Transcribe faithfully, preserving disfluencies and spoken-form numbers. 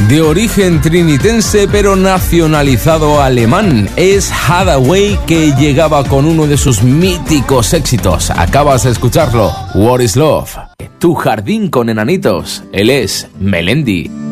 De origen trinitense pero nacionalizado alemán, es Hathaway, que llegaba con uno de sus míticos éxitos. Acabas de escucharlo, What is Love. Tu jardín con enanitos. Él es Melendi.